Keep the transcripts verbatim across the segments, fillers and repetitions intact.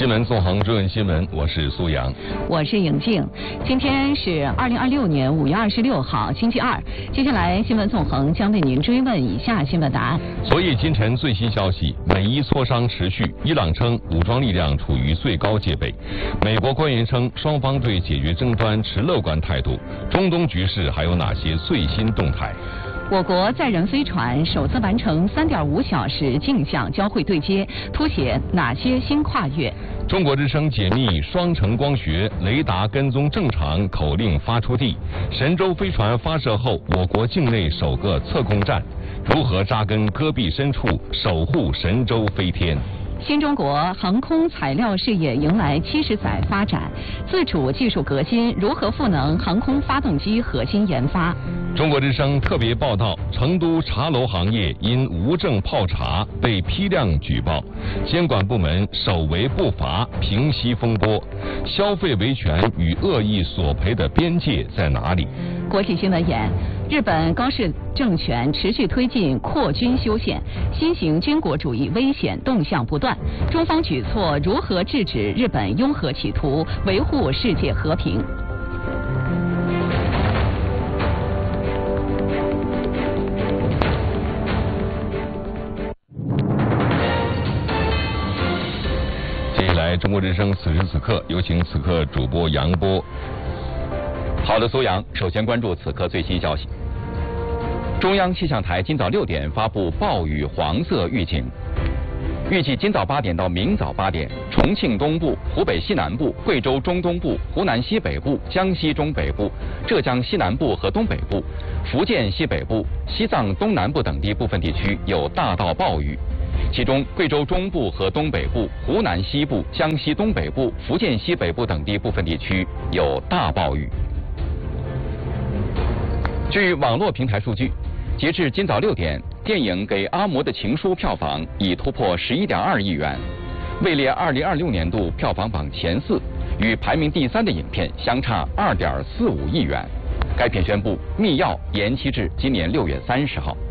新闻纵横追问新闻，我是苏阳， 我是颖静。今天是二零二六年五月二十六号，星期二。接下来新闻纵横将为您追问以下新闻答案。 昨夜今晨最新消息，美伊磋商持续，伊朗称武装力量处于最高戒备。美国官员称双方对解决争端持乐观态度。中东局势还有哪些最新动态？ 我国载人飞船首次完成三点五小时镜像交会对接，凸显哪些新跨越？ 中国之声解密双城光学雷达跟踪正常，口令发出地。神舟飞船发射后，我国境内首个测控站，如何扎根戈壁深处，守护神舟飞天？ 新中国航空材料事业迎来七十载发展，自主技术革新如何赋能航空发动机核心研发？ 中国之声特别报道：成都茶楼行业因无证泡茶被批量举报，监管部门首为不罚，平息风波。消费维权与恶意索赔的边界在哪里？ 国际新闻眼：日本高市政权持续推进扩军修宪，新型军国主义危险动向不断。中方举措如何制止日本拥核企图，维护世界和平？ 接下来，中国之声此时此刻有请此刻主播杨波。 好的，苏阳，首先关注此刻最新消息。中央气象台今早六点发布暴雨黄色预警，预计今早八点到明早八点，重庆东部、湖北西南部、贵州中东部、湖南西北部、江西中北部、浙江西南部和东北部、福建西北部、西藏东南部等地部分地区有大到暴雨。其中，贵州中部和东北部、湖南西部、江西东北部、福建西北部等地部分地区有大暴雨。据网络平台数据，截至今早六点，电影《给阿嬷的情书》票房已突破十一点二亿元，位列二零二六年度票房榜前四，与排名第三的影片相差二点四五亿元。该片宣布密钥延期至今年六月三十号。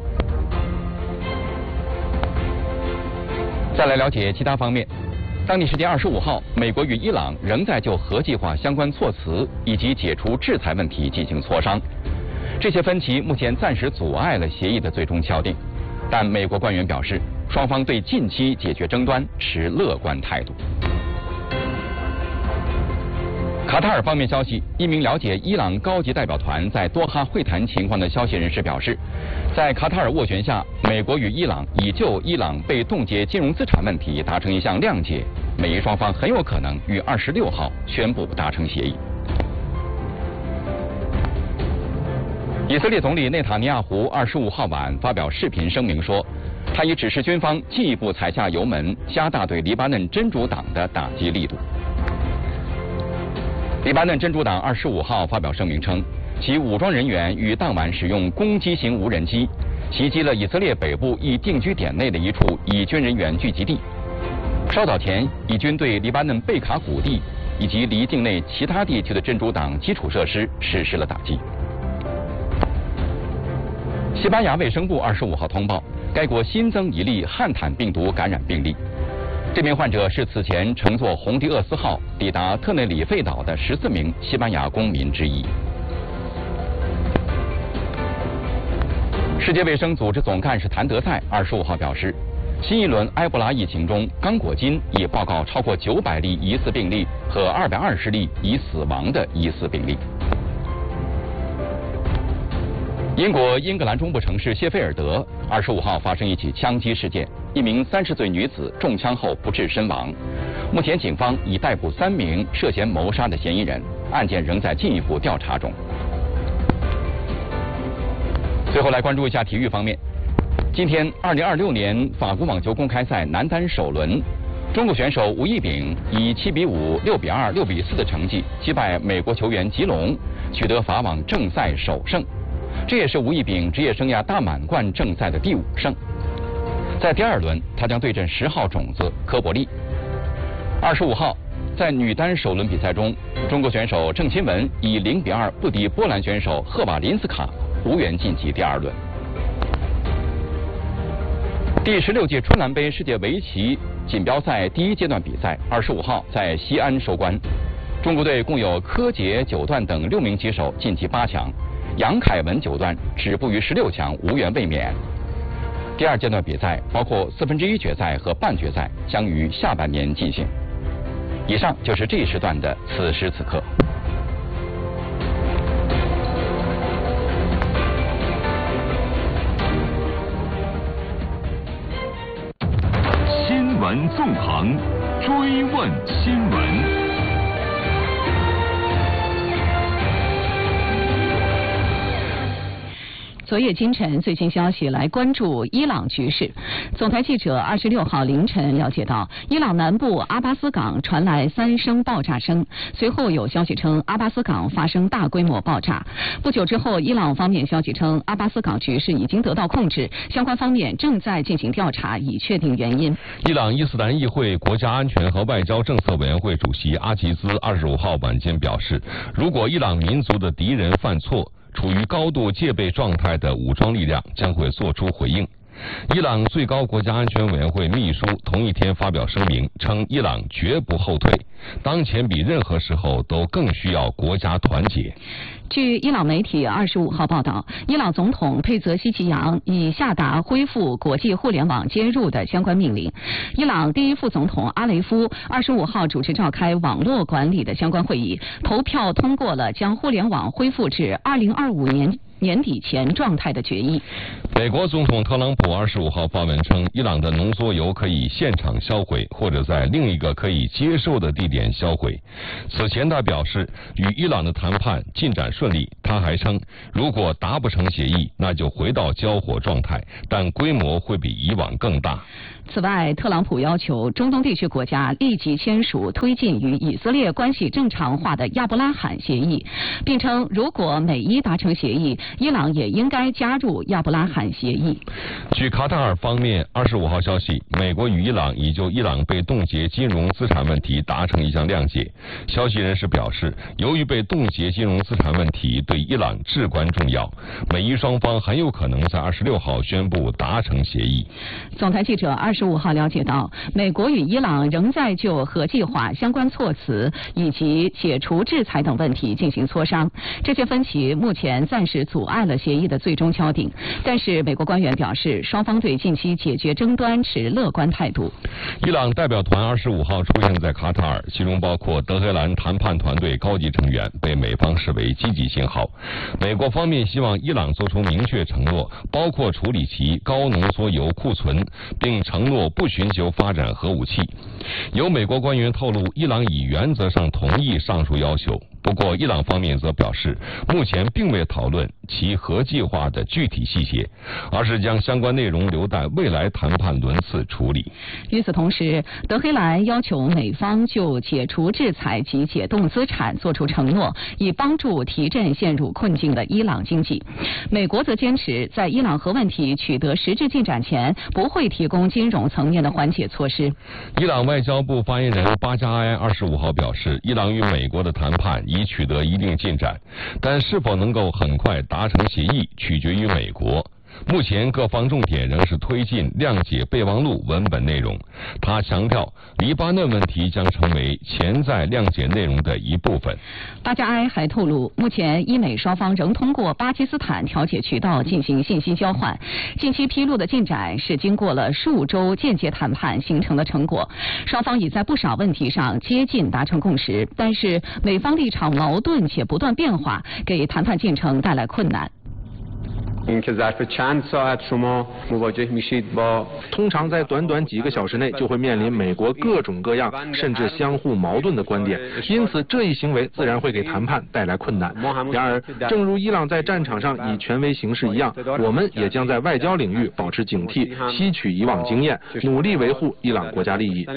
再来了解其他方面。当地时间二十五号，美国与伊朗仍在就核计划相关措辞以及解除制裁问题进行磋商。这些分歧目前暂时阻碍了协议的最终敲定，但美国官员表示，双方对近期解决争端持乐观态度。卡塔尔方面消息，一名了解伊朗高级代表团在多哈会谈情况的消息人士表示，在卡塔尔斡旋下，美国与伊朗已就伊朗被冻结金融资产问题达成一项谅解，美伊双方很有可能于二十六号宣布达成协议。以色列总理内塔尼亚胡二十五号晚发表视频声明说，他已指示军方进一步踩下油门，加大对黎巴嫩真主党的打击力度。黎巴嫩真主党二十五号发表声明称，其武装人员于当晚使用攻击型无人机袭击了以色列北部一定居点内的一处以军人员聚集地。稍早前，以军对黎巴嫩贝卡谷地以及离境内其他地区的真主党基础设施实施了打击。西班牙卫生部二十五号通报，该国新增一例汉坦病毒感染病例。这名患者是此前乘坐红迪厄斯号抵达特内里费岛的十四名西班牙公民之一。世界卫生组织总干事谭德赛二十五号表示，新一轮埃博拉疫情中，刚果金已报告超过九百例疑似病例和二百二十例已死亡的疑似病例。英国英格兰中部城市谢菲尔德二十五号发生一起枪击事件，一名三十岁女子中枪后不治身亡。目前警方已逮捕三名涉嫌谋杀的嫌疑人，案件仍在进一步调查中。最后来关注一下体育方面。今天，二零二六年法国网球公开赛男单首轮，中国选手吴亦丙以七比五、六比二、六比四的成绩击败美国球员吉隆，取得法网正赛首胜。这也是吴亦丙职业生涯大满贯正赛的第五胜。在第二轮，他将对阵十号种子科伯利。二十五号，在女单首轮比赛中，中国选手郑钦文以零比二不敌波兰选手赫瓦林斯卡，无缘晋级第二轮。第十六届春兰杯世界围棋锦标赛第一阶段比赛二十五号在西安收官，中国队共有柯洁、九段等六名棋手晋级八强，杨凯文九段止步于十六强，无缘卫冕。第二阶段比赛包括四分之一决赛和半决赛，将于下半年进行。以上就是这一时段的此时此刻。 新闻纵横，追问新闻。 昨夜今晨最新消息，来关注伊朗局势。总台记者二十六号凌晨了解到，伊朗南部阿巴斯港传来三声爆炸声，随后有消息称阿巴斯港发生大规模爆炸。不久之后，伊朗方面消息称阿巴斯港局势已经得到控制，相关方面正在进行调查，以确定原因。 伊朗伊斯兰议会国家安全和外交政策委员会主席阿吉兹二十五号晚间表示，如果伊朗民族的敌人犯错，处于高度戒备状态的武装力量将会作出回应。伊朗最高国家安全委员会秘书同一天发表声明，称伊朗绝不后退，当前比任何时候都更需要国家团结。 据伊朗媒体二十五号报道，伊朗总统佩泽希奇扬已下达恢复国际互联网接入的相关命令。伊朗第一副总统阿雷夫二十五号主持召开网络管理的相关会议，投票通过了将互联网恢复至二零二五年年底前状态的决议。 美国总统特朗普二十五号发文称，伊朗的浓缩铀可以现场销毁，或者在另一个可以接受的地点销毁。此前他表示，与伊朗的谈判进展顺利。他还称，如果达不成协议，那就回到交火状态，但规模会比以往更大。 此外，特朗普要求中东地区国家立即签署推进与以色列关系正常化的亚伯拉罕协议，并称如果美伊达成协议，伊朗也应该加入亚伯拉罕协议。 据卡塔尔方面二十五号消息，美国与伊朗已就伊朗被冻结金融资产问题达成一项谅解。消息人士表示，由于被冻结金融资产问题对伊朗至关重要，美伊双方很有可能在二十六号宣布达成协议。 总台记者二十五号了解到，美国与伊朗仍在就核计划相关措辞以及解除制裁等问题进行磋商。这些分歧目前暂时阻碍了协议的最终敲定，但是美国官员表示，双方对近期解决争端持乐观态度。 伊朗代表团二十五号出现在卡塔尔，其中包括德黑兰谈判团队高级成员，被美方视为积极信号。美国方面希望伊朗做出明确承诺，包括处理其高浓缩铀库存，并承诺不寻求发展核武器。有美国官员透露，伊朗已原则上同意上述要求。不过，伊朗方面则表示，目前并未讨论其核计划的具体细节，而是将相关内容留待未来谈判轮次处理。 与此同时，德黑兰要求美方就解除制裁及解冻资产作出承诺，以帮助提振陷入困境的伊朗经济。美国则坚持，在伊朗核问题取得实质进展前，不会提供金融层面的缓解措施。 伊朗外交部发言人巴加埃二十五号表示，伊朗与美国的谈判已取得一定进展，但是否能够很快达成协议，取决于美国。目前各方重点仍是推进谅解备忘录文本内容。他强调，黎巴嫩问题将成为潜在谅解内容的一部分。 巴加埃还透露，目前伊美双方仍通过巴基斯坦调解渠道进行信息交换。近期披露的进展是经过了数周间接谈判形成的成果，双方已在不少问题上接近达成共识，但是美方立场矛盾且不断变化，给谈判进程带来困难。 通常在短短几个小时内就会面临美国各种各样甚至相互矛盾的观点，因此这一行为自然会给谈判带来困难。然而，正如伊朗在战场上以权威行事一样，我们也将在外交领域保持警惕，吸取以往经验，努力维护伊朗国家利益。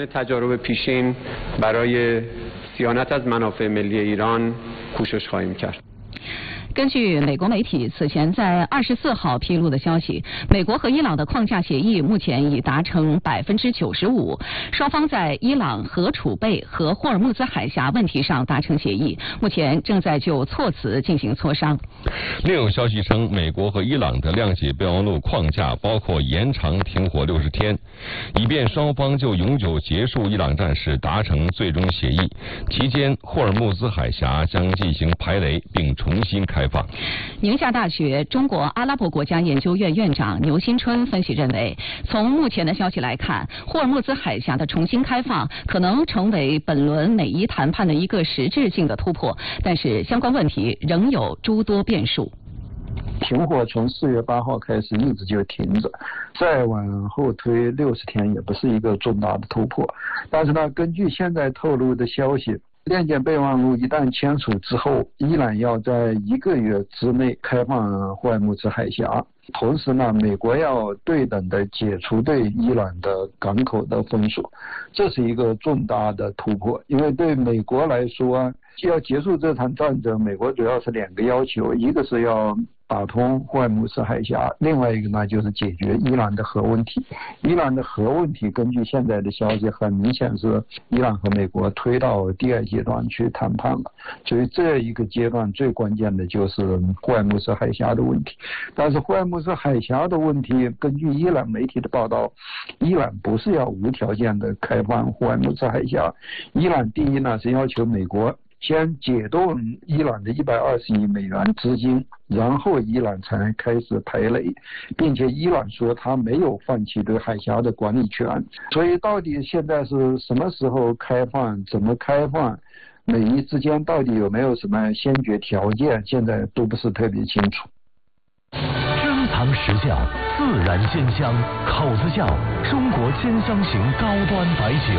根据美国媒体此前在二十四号披露的消息，美国和伊朗的框架协议目前已达成百分之九十五，双方在伊朗核储备和霍尔木兹海峡问题上达成协议，目前正在就措辞进行磋商。 另有消息称，美国和伊朗的谅解备忘录框架包括延长停火六十天，以便双方就永久结束伊朗战事达成最终协议。期间，霍尔木兹海峡将进行排雷并重新开放。 宁夏大学中国阿拉伯国家研究院院长牛新春分析认为，从目前的消息来看，霍尔木兹海峡的重新开放可能成为本轮美伊谈判的一个实质性的突破，但是相关问题仍有诸多变数。 停火从四月八号开始一直就停着，再往后推六十天也不是一个重大的突破。但是呢，根据现在透露的消息，谅解备忘录一旦签署之后，伊朗要在一个月之内开放霍尔木兹海峡，同时呢，美国要对等的解除对伊朗的港口的封锁，这是一个重大的突破。因为对美国来说，要结束这场战争，美国主要是两个要求，一个是要打通霍尔木兹海峡，另外一个呢就是解决伊朗的核问题。伊朗的核问题根据现在的消息，很明显是伊朗和美国推到第二阶段去谈判了，所以这一个阶段最关键的就是霍尔木兹海峡的问题。但是霍尔木兹海峡的问题，根据伊朗媒体的报道，伊朗不是要无条件的开放霍尔木兹海峡，伊朗第一呢是要求美国先解冻伊朗的一百二十亿美元资金，然后伊朗才开始排雷，并且伊朗说他没有放弃对海峡的管理权。所以到底现在是什么时候开放，怎么开放，美伊之间到底有没有什么先决条件，现在都不是特别清楚。 珍藏实窖，自然鲜香，口子窖中国兼香型高端白酒。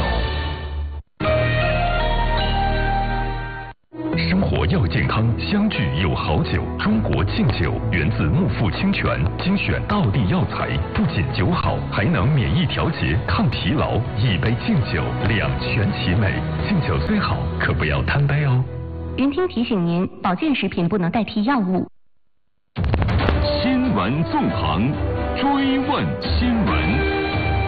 生活要健康，相聚有好酒。中国劲酒源自木富清泉，精选道地药材，不仅酒好，还能免疫调节、抗疲劳。一杯劲酒，两全其美。劲酒虽好，可不要贪杯哦。 云听提醒您，保健食品不能代替药物。 新闻纵横，追问新闻。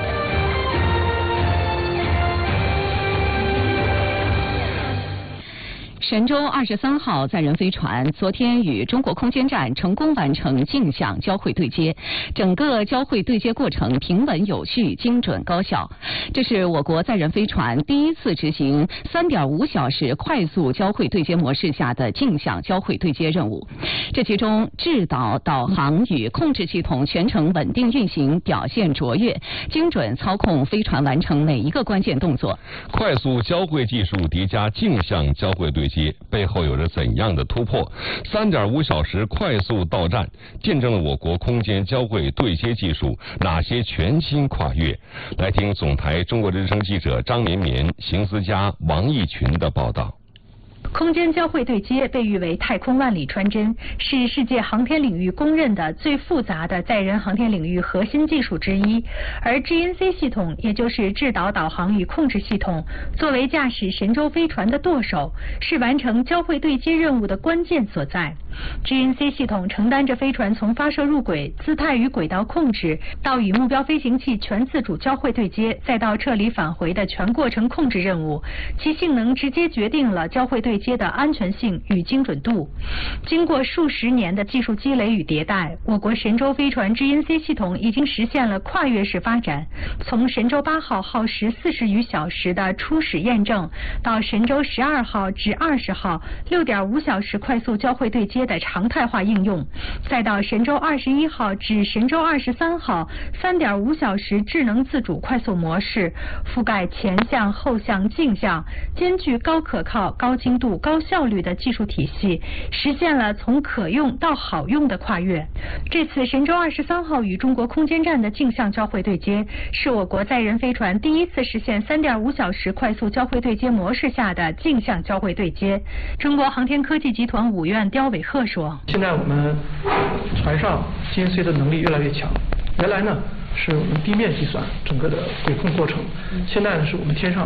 神舟二十三号载人飞船昨天与中国空间站成功完成镜像交会对接，整个交会对接过程平稳有序、精准高效。这是我国载人飞船第一次执行 三点五小时快速交会对接模式下的镜像交会对接任务。这其中制导、导航与控制系统全程稳定运行，表现卓越，精准操控飞船完成每一个关键动作。 快速交会技术叠加镜像交会对接，背后有着怎样的突破？ 三点五小时快速到站，见证了我国空间交会对接技术哪些全新跨越？来听总台中国之声记者张绵绵、邢思佳、王义群的报道。 空间交会对接被誉为太空万里穿针，是世界航天领域公认的最复杂的载人航天领域核心技术之一。而 G N C 系统，也就是制导、导航与控制系统，作为驾驶神舟飞船的舵手，是完成交会对接任务的关键所在。G N C 系统承担着飞船从发射入轨、姿态与轨道控制，到与目标飞行器全自主交会对接，再到撤离返回的全过程控制任务，其性能直接决定了交会对接的安全性与精准度。经过数十年的技术积累与迭代，我国神舟飞船 G N C 系统已经实现了跨越式发展，从神舟八号耗时四十余小时的初始验证，到神舟十二号至二十号六点五小时快速交会对接的常态化应用，再到神舟二十一号至神舟二十三号三点五小时智能自主快速模式，覆盖前向、后向、镜像，兼具高可靠、高精度、高效率的技术体系，实现了从可用到好用的跨越。这次神舟二十三号与中国空间站的镜像交会对接，是我国载人飞船第一次实现三点五小时快速交会对接模式下的镜像交会对接。中国航天科技集团五院刁伟鹤说：“ 现在我们船上 G N C 的能力越来越强，原来呢是我们地面计算整个的轨控过程，现在呢是我们天上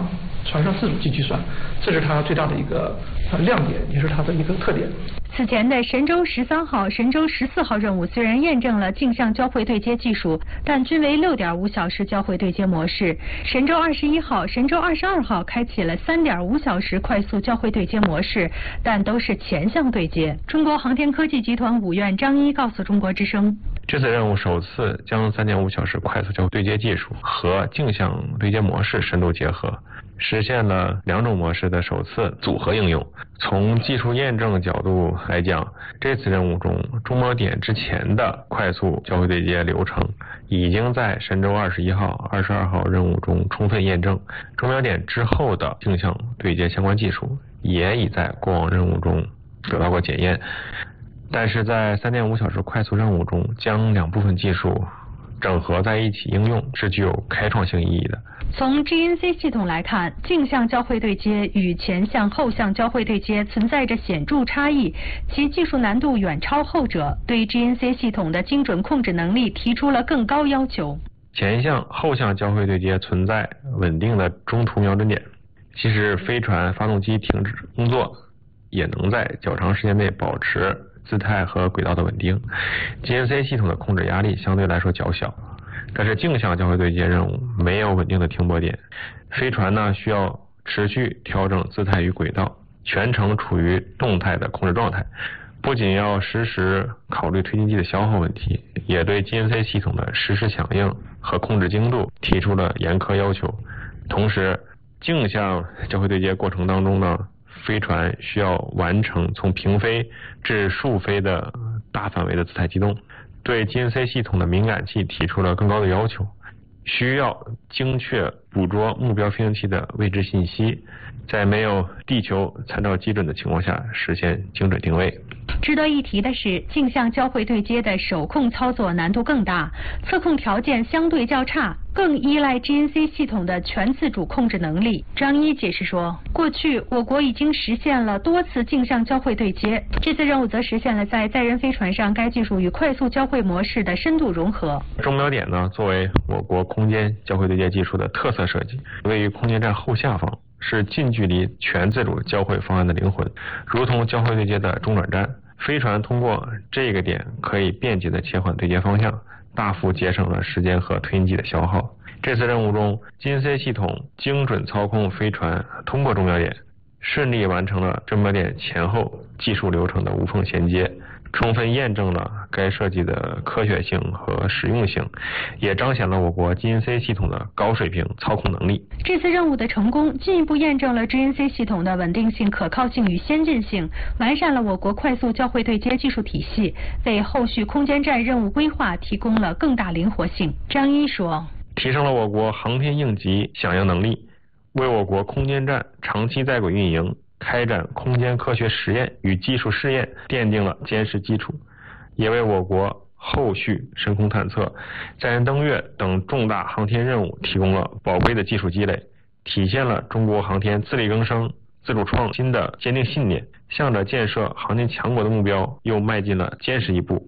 船上自主进计算，这是它最大的一个呃亮点，也是它的一个特点。 此前的神舟十三号、神舟十四号任务虽然验证了镜像交会对接技术，但均为六点五小时交会对接模式。神舟二十一号、神舟二十二号开启了三点五小时快速交会对接模式，但都是前向对接。中国航天科技集团五院张一告诉中国之声， 这次任务首次将三点五小时快速交会对接技术和镜像对接模式深度结合，实现了两种模式的首次组合应用。从技术验证角度来讲，这次任务中中锚点之前的快速交会对接流程已经在神舟二十一号、二十二号任务中充分验证，中锚点之后的镜像对接相关技术也已在过往任务中得到过检验。但是在三点五小时快速任务中，将两部分技术整合在一起应用是具有开创性意义的。 从 G N C 系统来看，镜像交会对接与前向后向交会对接存在着显著差异，其技术难度远超后者，对 G N C 系统的精准控制能力提出了更高要求。 前向后向交会对接存在稳定的中途瞄准点，即使飞船发动机停止工作，也能在较长时间内保持姿态和轨道的稳定。 G N C 系统的控制压力相对来说较小，但是镜像交会对接任务没有稳定的停泊点，飞船呢需要持续调整姿态与轨道，全程处于动态的控制状态。不仅要实时考虑推进剂的消耗问题，也对 G N C 系统的实时响应和控制精度提出了严苛要求。同时，镜像交会对接过程当中呢，飞船需要完成从平飞至竖飞的大范围的姿态机动，对 G N C 系统的敏感器提出了更高的要求，需要精确捕捉目标飞行器的位置信息，在没有地球参照基准的情况下实现精准定位。 值得一提的是，镜像交会对接的手控操作难度更大，测控条件相对较差，更依赖 G N C 系统的全自主控制能力。张一解释说，过去我国已经实现了多次镜像交会对接，这次任务则实现了在载人飞船上该技术与快速交会模式的深度融合。 中锚点呢，作为我国空间交会对接技术的特色设计，位于空间站后下方，是近距离全自主交会方案的灵魂，如同交会对接的中转站。飞船通过这个点可以便捷地切换对接方向，大幅节省了时间和推进剂的消耗。这次任务中 G N C 系统精准操控飞船通过中锚点，顺利完成了中锚点前后技术流程的无缝衔接，充分验证了该设计的科学性和实用性，也彰显了我国 G N C 系统的高水平操控能力。 这次任务的成功进一步验证了 G N C 系统的稳定性、可靠性与先进性，完善了我国快速交会对接技术体系，为后续空间站任务规划提供了更大灵活性。张一说， 提升了我国航天应急响应能力，为我国空间站长期在轨运营、开展空间科学实验与技术试验奠定了坚实基础，也为我国后续深空探测、载人登月等重大航天任务提供了宝贵的技术积累，体现了中国航天自力更生、自主创新的坚定信念，向着建设航天强国的目标又迈进了坚实一步。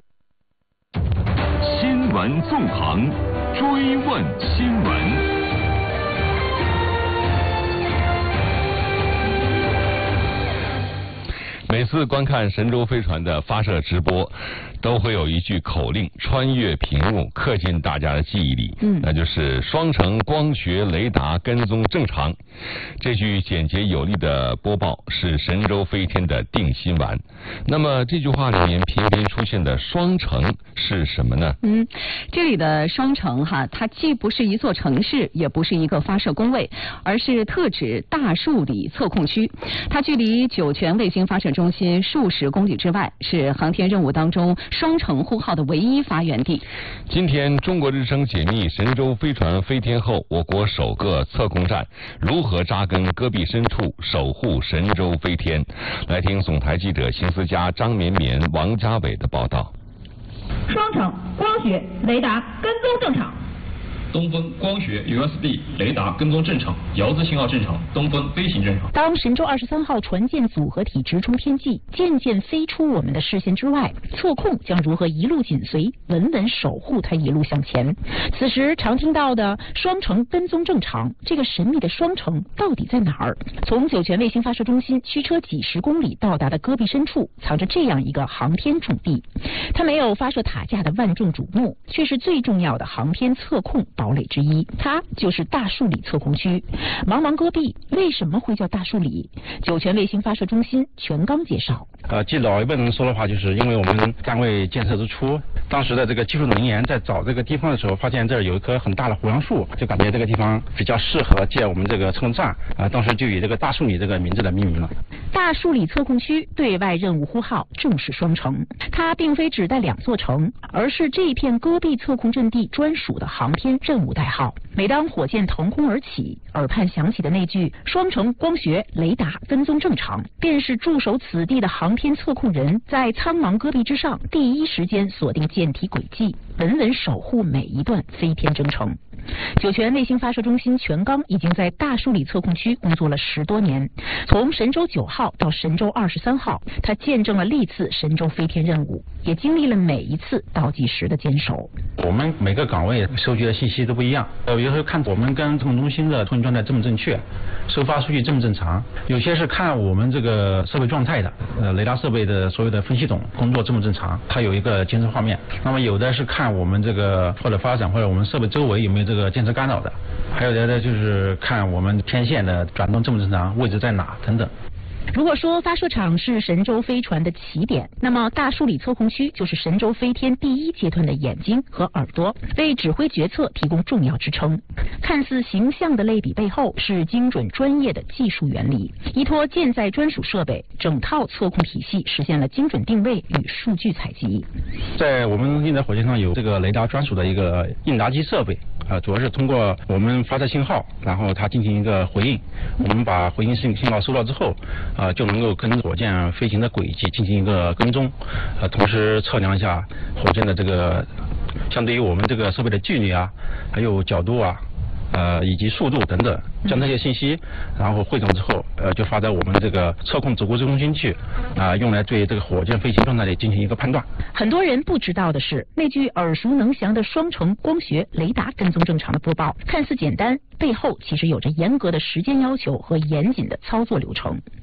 新闻纵横，追问新闻。 每次观看神舟飞船的发射直播，都会有一句口令穿越屏幕，刻进大家的记忆里，嗯，那就是双程光学雷达跟踪正常。这句简洁有力的播报是神舟飞天的定心丸。那么这句话里面频频出现的双程是什么呢？ 嗯，这里的双程哈，它既不是一座城市，也不是一个发射工位，而是特指大数里测控区。它距离酒泉卫星发射中心数十公里之外，是航天任务当中双程呼号的唯一发源地。 今天中国之声解密神舟飞船飞天后我国首个测控站如何扎根戈壁深处，守护神舟飞天。来听总台记者邢思佳、张绵绵、王家伟的报道。 双程光学雷达跟踪正常。 东风光学 U S B 雷达跟踪正常，遥姿信号正常，东风飞行正常。 当神舟二十三号船舰组合体直冲天际，渐渐飞出我们的视线之外，测控将如何一路紧随，稳稳守护它一路向前？此时常听到的双程跟踪正常，这个神秘的双程到底在哪儿？从酒泉卫星发射中心驱车几十公里到达的戈壁深处，藏着这样一个航天重地。它没有发射塔架的万众瞩目，却是最重要的航天测控堡垒之一。它就是大树里测控区。茫茫戈壁为什么会叫大树里？酒泉卫星发射中心全刚介绍。 呃，据老一辈人说的话，就是因为我们单位建设之初，当时的这个技术人员在找这个地方的时候，发现这儿有一棵很大的胡杨树，就感觉这个地方比较适合建我们这个测控站啊、呃，当时就以这个大树里这个名字来命名了。 大树里测控区对外任务呼号正是双城，它并非只带两座城，而是这片戈壁测控阵地专属的航天任务代号。每当火箭腾空而起，耳畔响起的那句“双城光学雷达跟踪正常”，便是驻守此地的航天测控人在苍茫戈壁之上第一时间锁定舰体轨迹，稳稳守护每一段飞天征程。酒泉卫星发射中心全刚已经在大树里测控区工作了十多年，从神舟九号到神舟二十三号，它见证了历次神舟飞天任务，也经历了每一次倒计时的坚守。 我们每个岗位收集的信息都不一样，呃，有时候看我们跟测控中心的测控状态正不正确，收发数据正不正常，有些是看我们这个设备状态的，呃，雷达设备的所有的分系统工作正不正常，它有一个监测画面。那么有的是看我们这个或者发展或者我们设备周围有没有这个监测干扰的，还有的呢就是看我们天线的转动正不正常，位置在哪等等。 如果说发射场是神舟飞船的起点，那么大树里测控区就是神舟飞天第一阶段的眼睛和耳朵，为指挥决策提供重要支撑。看似形象的类比背后是精准专业的技术原理，依托舰载专属设备，整套测控体系实现了精准定位与数据采集。 在我们现在火箭上有这个雷达专属的一个应答机设备，啊、呃，主要是通过我们发射信号，然后它进行一个回应，我们把回应信信号收到之后。啊、呃，就能够跟火箭飞行的轨迹进行一个跟踪，呃，同时测量一下火箭的这个相对于我们这个设备的距离啊，还有角度啊，呃，以及速度等等，将这些信息，然后汇总之后，呃，就发到我们这个测控指挥中心去，啊、呃，用来对这个火箭飞行状态里进行一个判断。 很多人不知道的是，那句耳熟能详的双程光学雷达跟踪正常的播报，看似简单，背后其实有着严格的时间要求和严谨的操作流程。